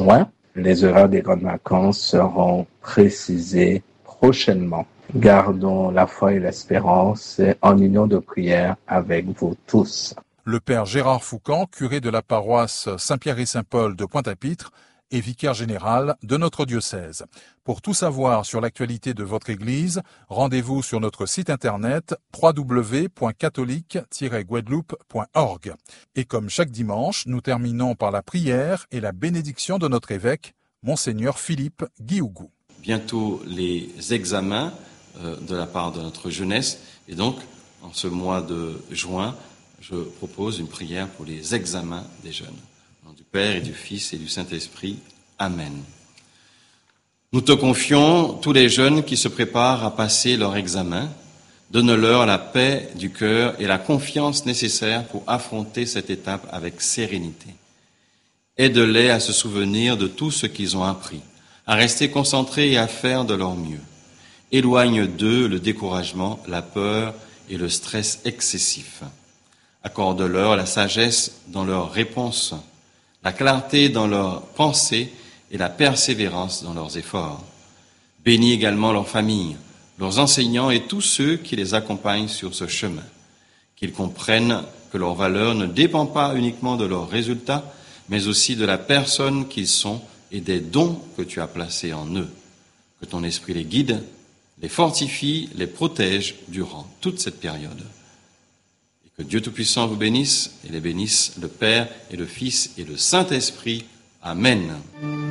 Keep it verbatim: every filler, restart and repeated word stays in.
Néanmoins, les horaires des grandes vacances seront précisés prochainement. Gardons la foi et l'espérance en union de prière avec vous tous. Le père Gérard Foucan, curé de la paroisse Saint-Pierre et Saint-Paul de Pointe-à-Pitre et vicaire général de notre diocèse. Pour tout savoir sur l'actualité de votre Église, rendez-vous sur notre site internet w w w point catholique tiret guadeloupe point org. Et comme chaque dimanche, nous terminons par la prière et la bénédiction de notre évêque, Monseigneur Philippe Guihougou. Bientôt les examens euh, de la part de notre jeunesse, et donc en ce mois de juin, je propose une prière pour les examens des jeunes. Au nom du Père et du Fils et du Saint-Esprit. Amen. Nous te confions tous les jeunes qui se préparent à passer leur examen. Donne-leur la paix du cœur et la confiance nécessaire pour affronter cette étape avec sérénité. Aide-les à se souvenir de tout ce qu'ils ont appris, à rester concentrés et à faire de leur mieux. Éloigne d'eux le découragement, la peur et le stress excessif. Accorde-leur la sagesse dans leurs réponses, la clarté dans leurs pensées et la persévérance dans leurs efforts. Bénis également leurs familles, leurs enseignants et tous ceux qui les accompagnent sur ce chemin. Qu'ils comprennent que leur valeur ne dépend pas uniquement de leurs résultats, mais aussi de la personne qu'ils sont et des dons que tu as placés en eux. Que ton esprit les guide, les fortifie, les protège durant toute cette période. Que Dieu Tout-Puissant vous bénisse et les bénisse, le Père et le Fils et le Saint-Esprit. Amen.